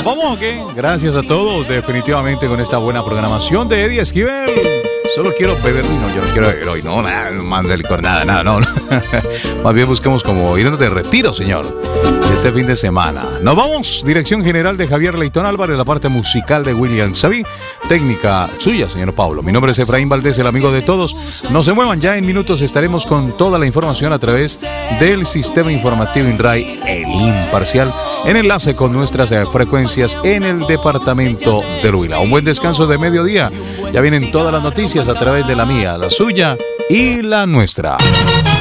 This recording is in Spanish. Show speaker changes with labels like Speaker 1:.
Speaker 1: ¿Nos vamos o qué? Gracias a todos, definitivamente, con esta buena programación de Eddie Esquivel. Solo quiero beber vino, yo no quiero beber hoy, no, nada, no más de licor, nada, no. Más bien busquemos como irnos de retiro, señor, este fin de semana. Nos vamos, dirección general de Javier Leitón Álvarez, la parte musical de William Saví, técnica suya, señor Pablo. Mi nombre es Efraín Valdés, el amigo de todos. No se muevan, ya en minutos estaremos con toda la información a través del sistema informativo INRAI, el imparcial, en enlace con nuestras frecuencias en el departamento del Huila. Un buen descanso de mediodía. Ya vienen todas las noticias a través de la mía, la suya y la nuestra.